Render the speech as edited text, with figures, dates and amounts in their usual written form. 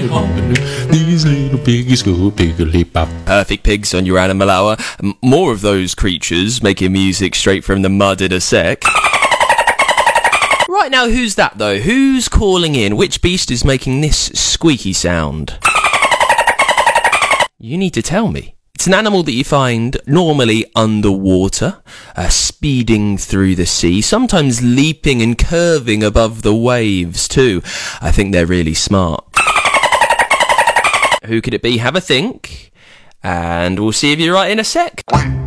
These little piggies go piggly-pop. Perfect pigs on your animal hour. More of those creatures making music straight from the mud in a sec. Right, now who's that though? Who's calling in? Which beast is making this squeaky sound? You need to tell me. It's an animal that you find normally underwater, speeding through the sea, sometimes leaping and curving above the waves too. I think they're really smart. Who could it be? Have a think, and we'll see if you're right in a sec.